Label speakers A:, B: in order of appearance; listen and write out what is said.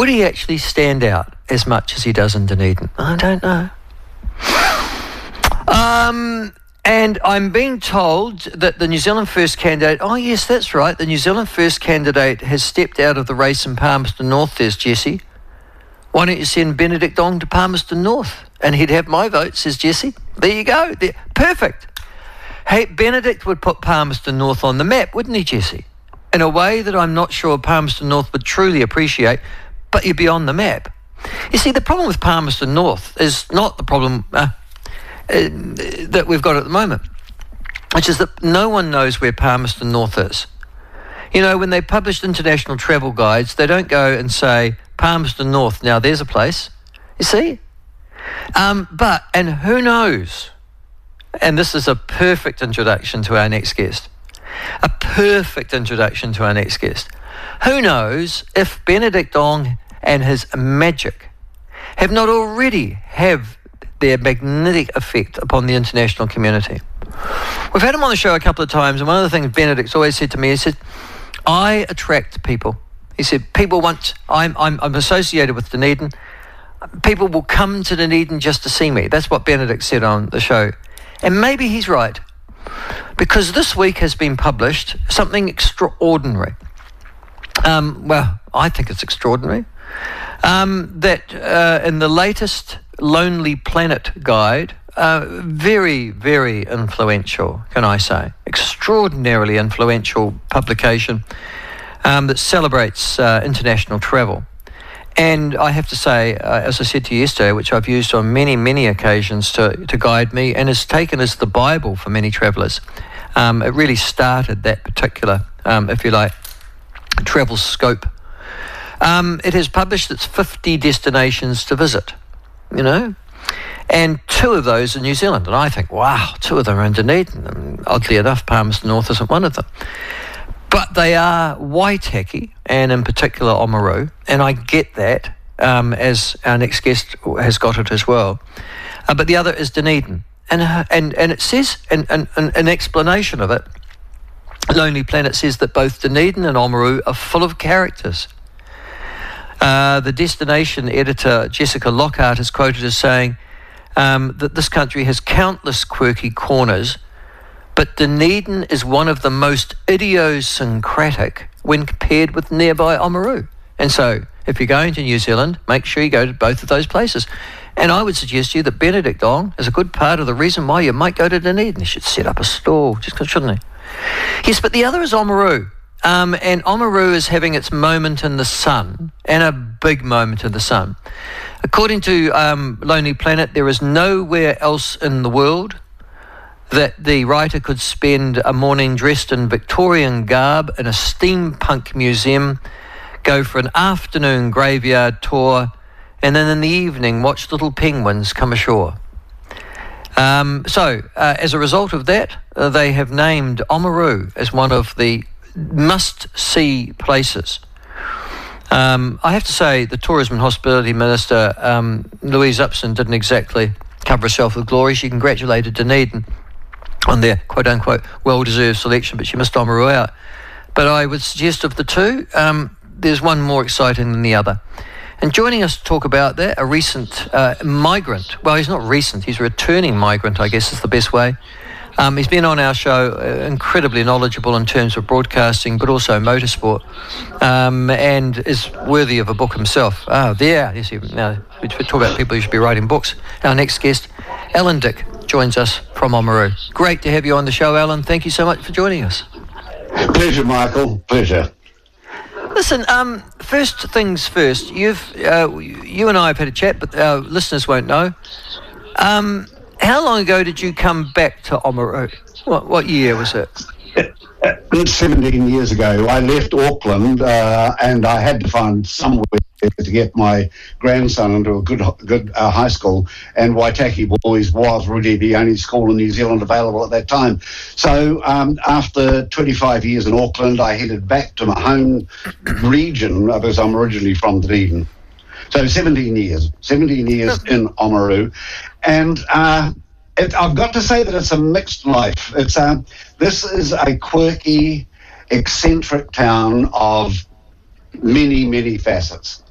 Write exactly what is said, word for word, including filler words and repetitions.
A: would he actually stand out as much as he does in Dunedin? I don't know. Um, and I'm being told that the New Zealand First candidate, oh yes, that's right, the New Zealand First candidate has stepped out of the race in Palmerston North. There's Jesse. Why don't you send Benedict Ong to Palmerston North? And he'd have my vote, says Jesse. There you go. There. Perfect. Hey, Benedict would put Palmerston North on the map, wouldn't he, Jesse? In a way that I'm not sure Palmerston North would truly appreciate, but you'd be on the map. You see, the problem with Palmerston North is not the problem uh, uh, that we've got at the moment, which is that no one knows where Palmerston North is. You know, when they published international travel guides, they don't go and say, Palmerston North, now there's a place. You see? Um, but, and who knows? And this is a perfect introduction to our next guest. A perfect introduction to our next guest. Who knows if Benedict Ong and his magic have not already have their magnetic effect upon the international community. We've had him on the show a couple of times, and one of the things Benedict's always said to me, he said, I attract people. He said, people want, I'm, I'm, I'm associated with Dunedin. People will come to Dunedin just to see me. That's what Benedict said on the show. And maybe he's right. Because this week has been published something extraordinary. Um, well, I think it's extraordinary. Um, that uh, in the latest Lonely Planet guide, uh, very, very influential, can I say, extraordinarily influential publication um, that celebrates uh, international travel. And I have to say, uh, as I said to you yesterday, which I've used on many, many occasions to, to guide me and is taken as the Bible for many travellers, um, it really started that particular, um, if you like, travel scope. Um, it has published its fifty destinations to visit, you know, and two of those are New Zealand. And I think, wow, two of them are in Dunedin. And oddly enough, Palmerston North isn't one of them. But they are Waitaki, and in particular Oamaru, and I get that, um, as our next guest has got it as well. Uh, but the other is Dunedin. And uh, and, and it says, and an, an, an explanation of it, Lonely Planet says that both Dunedin and Oamaru are full of characters. Uh, the destination editor, Jessica Lockhart, is quoted as saying um, that this country has countless quirky corners, but Dunedin is one of the most idiosyncratic when compared with nearby Oamaru. And so, if you're going to New Zealand, make sure you go to both of those places. And I would suggest to you that Benedict Ong is a good part of the reason why you might go to Dunedin. He should set up a stall, just shouldn't he? Yes, but the other is Oamaru. Um, and Oamaru is having its moment in the sun, and a big moment in the sun. According to um, Lonely Planet, there is nowhere else in the world that the writer could spend a morning dressed in Victorian garb in a steampunk museum, go for an afternoon graveyard tour, and then in the evening watch little penguins come ashore. Um, so, uh, as a result of that, uh, they have named Oamaru as one of the must-see places. Um, I have to say, the Tourism and Hospitality Minister, um, Louise Upson, didn't exactly cover herself with glory. She congratulated Dunedin on their quote-unquote well-deserved selection, but she missed Oamaru out. But I would suggest of the two, um, there's one more exciting than the other. And joining us to talk about that, a recent uh, migrant. Well, he's not recent, he's a returning migrant, I guess is the best way. Um, he's been on our show, uh, incredibly knowledgeable in terms of broadcasting, but also motorsport, um, and is worthy of a book himself. Ah, there. Yes, now, we talk about people who should be writing books. Our next guest, Alan Dick, joins us from Oamaru. Great to have you on the show, Alan. Thank you so much for joining us.
B: Pleasure, Michael. Pleasure.
A: Listen, um, first things first. You've, uh, you and I have had a chat, but our listeners won't know. Um, how long ago did you come back to Oamaru? What, what year was it?
B: seventeen years ago. I left Auckland uh, and I had to find somewhere to get my grandson into a good good uh, high school, and Waitaki Boys was really the only school in New Zealand available at that time. So um, after twenty-five years in Auckland, I headed back to my home region because I'm originally from Dunedin. So seventeen years, seventeen years in Oamaru. And uh, it, I've got to say that it's a mixed life. It's uh, This is a quirky, eccentric town of many, many facets.